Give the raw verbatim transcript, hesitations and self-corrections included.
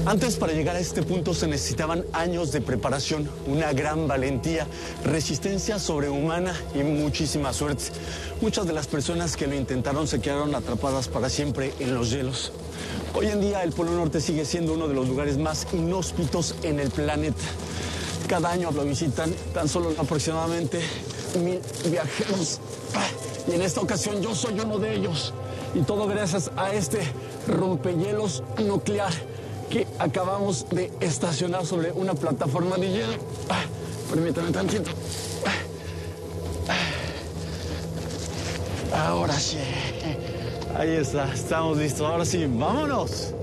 Antes, para llegar a este punto se necesitaban años de preparación, una gran valentía, resistencia sobrehumana y muchísima suerte. Muchas de las personas que lo intentaron se quedaron atrapadas para siempre en los hielos. Hoy en día el Polo Norte sigue siendo uno de los lugares más inhóspitos en el planeta. Cada año lo visitan tan solo aproximadamente mil viajeros. Y en esta ocasión yo soy uno de ellos. Y todo gracias a este rompehielos nuclear que acabamos de estacionar sobre una plataforma de hielo. Ah, permítame tantito. Ah, ahora sí. Ahí está, estamos listos. Ahora sí, vámonos.